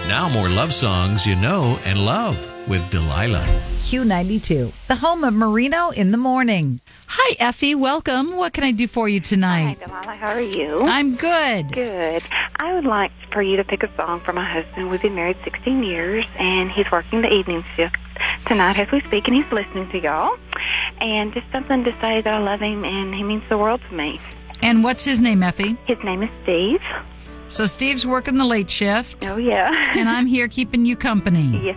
Now more love songs you know and love with Delilah. Q92, the home of Merino in the morning. Hi, Effie. Welcome. What can I do for you tonight? Hi, Delilah. How are you? I'm good. Good. I would like for you to pick a song for my husband. We've been married 16 years, and he's working the evening shift tonight as we speak, and he's listening to y'all. And just something to say that I love him, and he means the world to me. And what's his name, Effie? His name is Steve. So Steve's working the late shift. Oh, yeah. And I'm here keeping you company. Yes,